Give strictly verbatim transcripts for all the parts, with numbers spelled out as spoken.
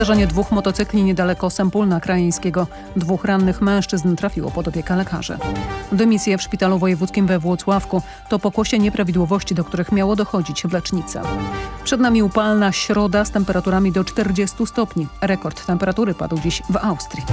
Zdarzenie dwóch motocykli niedaleko Sępólna Krajeńskiego. Dwóch rannych mężczyzn trafiło pod opiekę lekarzy. Dymisje w szpitalu wojewódzkim we Włocławku to pokłosie nieprawidłowości, do których miało dochodzić w lecznicy. Przed nami upalna środa z temperaturami do czterdziestu stopni. Rekord temperatury padł dziś w Austrii.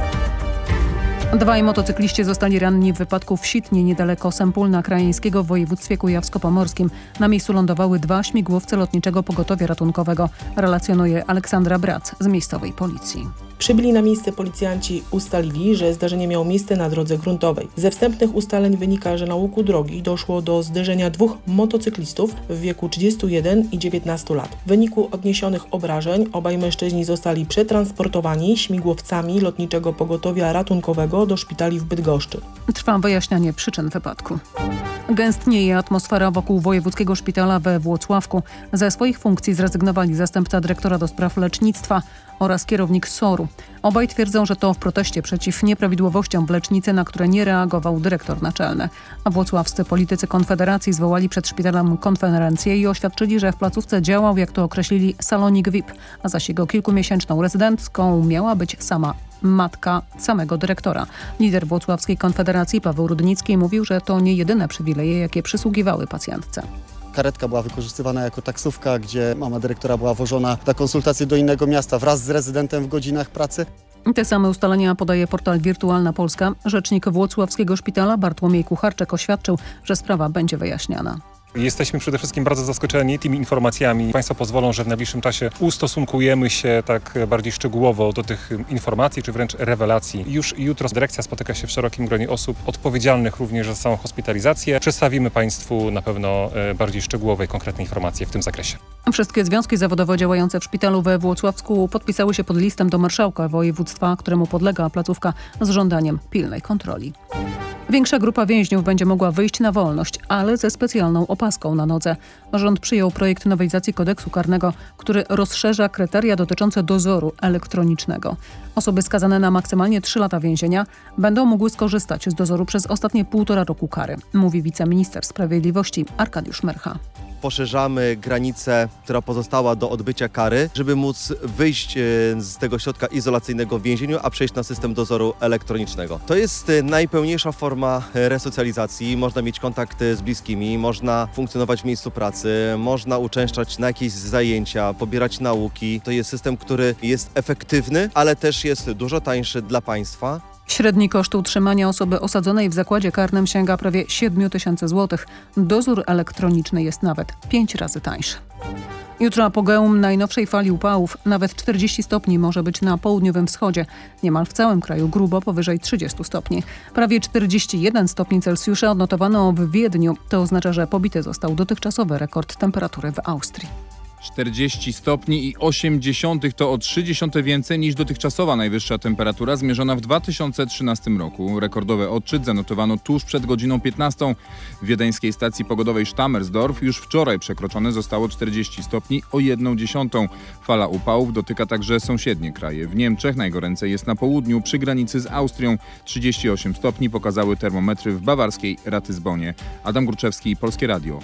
Dwaj motocykliści zostali ranni w wypadku w Sitnie, niedaleko Sępólna Krajeńskiego w województwie kujawsko-pomorskim. Na miejscu lądowały dwa śmigłowce Lotniczego Pogotowia Ratunkowego, relacjonuje Aleksandra Brac z miejscowej policji. Przybyli na miejsce policjanci ustalili, że zdarzenie miało miejsce na drodze gruntowej. Ze wstępnych ustaleń wynika, że na łuku drogi doszło do zderzenia dwóch motocyklistów w wieku trzydziestu jeden i dziewiętnastu lat. W wyniku odniesionych obrażeń obaj mężczyźni zostali przetransportowani śmigłowcami Lotniczego Pogotowia Ratunkowego do szpitali w Bydgoszczy. Trwa wyjaśnianie przyczyn wypadku. Gęstnieje atmosfera wokół Wojewódzkiego Szpitala we Włocławku. Ze swoich funkcji zrezygnowali zastępca dyrektora do spraw lecznictwa oraz kierownik soru. Obaj twierdzą, że to w proteście przeciw nieprawidłowościom w lecznicy, na które nie reagował dyrektor naczelny. A włocławscy politycy Konfederacji zwołali przed szpitalem konferencję i oświadczyli, że w placówce działał, jak to określili, salonik V I P, a zaś jego kilkumiesięczną rezydentką miała być sama matka samego dyrektora. Lider Włocławskiej Konfederacji Paweł Rudnicki mówił, że to nie jedyne przywileje, jakie przysługiwały pacjentce. Karetka była wykorzystywana jako taksówka, gdzie mama dyrektora była wożona na konsultacje do innego miasta wraz z rezydentem w godzinach pracy. Te same ustalenia podaje portal Wirtualna Polska. Rzecznik Włocławskiego Szpitala Bartłomiej Kucharczyk oświadczył, że sprawa będzie wyjaśniana. Jesteśmy przede wszystkim bardzo zaskoczeni tymi informacjami. Państwo pozwolą, że w najbliższym czasie ustosunkujemy się tak bardziej szczegółowo do tych informacji, czy wręcz rewelacji. Już jutro dyrekcja spotyka się w szerokim gronie osób odpowiedzialnych również za samą hospitalizację. Przedstawimy Państwu na pewno bardziej szczegółowe i konkretne informacje w tym zakresie. Wszystkie związki zawodowe działające w szpitalu we Włocławsku podpisały się pod listem do marszałka województwa, któremu podlega placówka, z żądaniem pilnej kontroli. Większa grupa więźniów będzie mogła wyjść na wolność, ale ze specjalną opaską na nodze. Rząd przyjął projekt nowelizacji kodeksu karnego, który rozszerza kryteria dotyczące dozoru elektronicznego. Osoby skazane na maksymalnie trzy lata więzienia będą mogły skorzystać z dozoru przez ostatnie półtora roku kary, mówi wiceminister sprawiedliwości Arkadiusz Myrcha. Poszerzamy granicę, która pozostała do odbycia kary, żeby móc wyjść z tego środka izolacyjnego w więzieniu, a przejść na system dozoru elektronicznego. To jest najpełniejsza forma resocjalizacji. Można mieć kontakty z bliskimi, można funkcjonować w miejscu pracy, można uczęszczać na jakieś zajęcia, pobierać nauki. To jest system, który jest efektywny, ale też jest dużo tańszy dla państwa. Średni koszt utrzymania osoby osadzonej w zakładzie karnym sięga prawie siedmiu tysięcy złotych. Dozór elektroniczny jest nawet pięć razy tańszy. Jutro apogeum najnowszej fali upałów. Nawet czterdzieści stopni może być na południowym wschodzie. Niemal w całym kraju grubo powyżej trzydziestu stopni. Prawie czterdzieści jeden stopni Celsjusza odnotowano w Wiedniu. To oznacza, że pobity został dotychczasowy rekord temperatury w Austrii. czterdzieści stopni i osiem dziesiątych to o trzy dziesiąte więcej niż dotychczasowa najwyższa temperatura zmierzona w dwa tysiące trzynastym roku. Rekordowy odczyt zanotowano tuż przed godziną piętnastą. W wiedeńskiej stacji pogodowej Stammersdorf już wczoraj przekroczone zostało czterdzieści stopni o jedną dziesiątą. Fala upałów dotyka także sąsiednie kraje. W Niemczech najgoręcej jest na południu przy granicy z Austrią. trzydzieści osiem stopni pokazały termometry w bawarskiej Ratyzbonie. Adam Gruczewski, Polskie Radio.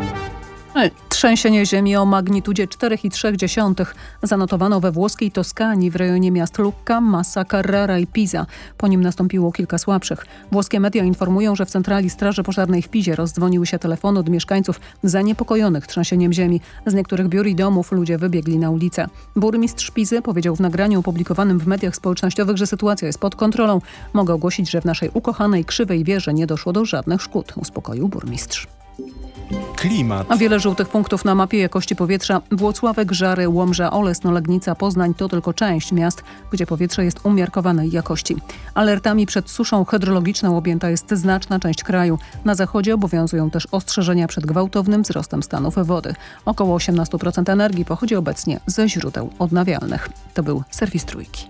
Trzęsienie ziemi o magnitudzie cztery przecinek trzy zanotowano we włoskiej Toskanii w rejonie miast Lucca, Massa Carrara i Pisa. Po nim nastąpiło kilka słabszych. Włoskie media informują, że w centrali Straży Pożarnej w Pizie rozdzwoniły się telefony od mieszkańców zaniepokojonych trzęsieniem ziemi. Z niektórych biur i domów ludzie wybiegli na ulicę. Burmistrz Pizy powiedział w nagraniu opublikowanym w mediach społecznościowych, że sytuacja jest pod kontrolą. Mogę ogłosić, że w naszej ukochanej Krzywej Wieży nie doszło do żadnych szkód, uspokoił burmistrz. Klimat. A wiele żółtych punktów na mapie jakości powietrza. Włocławek, Żary, Łomża, Olesno, Legnica, Poznań to tylko część miast, gdzie powietrze jest umiarkowanej jakości. Alertami przed suszą hydrologiczną objęta jest znaczna część kraju. Na zachodzie obowiązują też ostrzeżenia przed gwałtownym wzrostem stanów wody. Około osiemnaście procent energii pochodzi obecnie ze źródeł odnawialnych. To był serwis Trójki.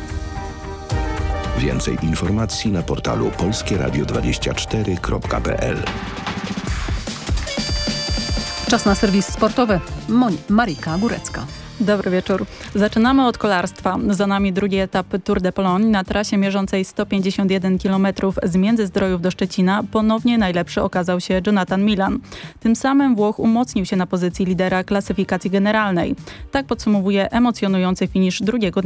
Więcej informacji na portalu polskie radio dwadzieścia cztery kropka p l. Czas na serwis sportowy. Moni- Marika Górecka. Dobry wieczór. Zaczynamy od kolarstwa. Za nami drugi etap Tour de Pologne. Na trasie mierzącej sto pięćdziesiąt jeden kilometrów z Międzyzdrojów do Szczecina ponownie najlepszy okazał się Jonathan Milan. Tym samym Włoch umocnił się na pozycji lidera klasyfikacji generalnej. Tak podsumowuje emocjonujący finisz drugiego dnia